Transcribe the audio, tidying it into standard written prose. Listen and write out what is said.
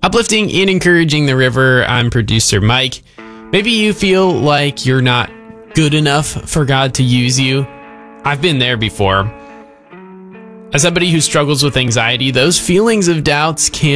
Uplifting and encouraging the river, I'm producer Mike. Maybe you feel like you're not good enough for God to use you. I've been there before. As somebody who struggles with anxiety, those feelings of doubts can